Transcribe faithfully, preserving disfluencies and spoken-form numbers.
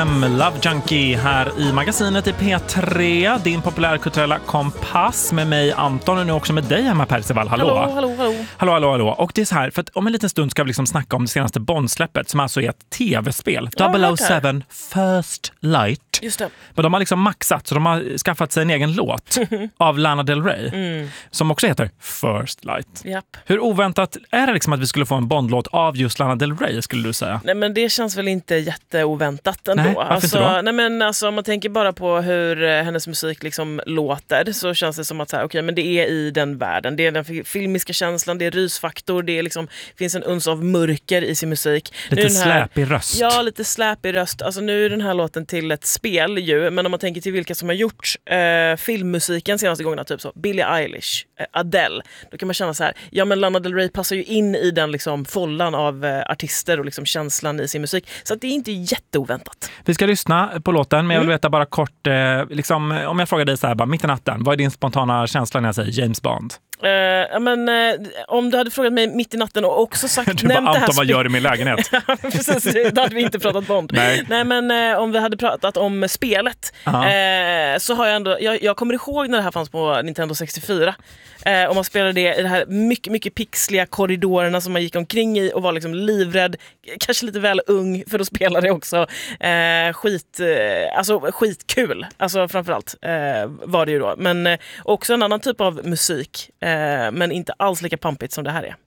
fem, Love Junkie här i magasinet i P tre, din populärkulturella kompass med mig Anton och nu också med dig Emma Percival. Hallå. Hallå, hallå, hallå. Hallå, hallå, hallå. Och det är så här, för att om en liten stund ska vi liksom snacka om det senaste Bond-släppet som alltså är ett tv-spel. Ja, double oh seven First Light. Just det. Men de har liksom maxat så de har skaffat sig en egen låt av Lana Del Rey Mm. som också heter First Light. Japp. Hur oväntat är det liksom att vi skulle få en Bond-låt av just Lana Del Rey, skulle du säga? Nej, men det känns väl inte jätteoväntat ändå. Nej, varför alltså, inte då? nej, men alltså, om man tänker bara på hur eh, hennes musik liksom låter så känns det som att så här, okay, men det är i den världen. Det är den fi- filmiska känslan, det är rysfaktor, det är liksom, finns en uns av mörker i sin musik. Lite Nu den här, släpig röst. Ja, lite släpig röst. Alltså, nu är den här låten till ett spel ju, men om man tänker till vilka som har gjort eh, filmmusiken senaste gångerna, typ så Billie Eilish, eh, Adele, då kan man känna så här, ja men Lana Del Rey passar ju in i den liksom follan av eh, artister och liksom känslan i sin musik. Så att det är inte jätteoväntat. Vi ska lyssna på låten, men jag vill Mm. veta bara kort, eh, liksom, om jag frågar dig så här, bara, mitt i natten, vad är din spontana känsla när jag säger James Bond? Uh, ja, men, uh, om du hade frågat mig mitt i natten och också sagt Du bara, nämnt det här Anton, vad spe- gör du i min lägenhet? Precis, då hade vi inte pratat Bond. Nej. Nej, men uh, om vi hade pratat om spelet uh, så har jag ändå, jag, jag kommer ihåg när det här fanns på Nintendo sextiofyra. Uh, och man spelade det i de här mycket, mycket pixliga korridorerna som man gick omkring i och var liksom livrädd, kanske lite väl ung för att spela det också. Uh, skit, uh, alltså skitkul, alltså framförallt uh, var det ju då. Men uh, också en annan typ av musik, uh, men inte alls lika pampigt som det här är.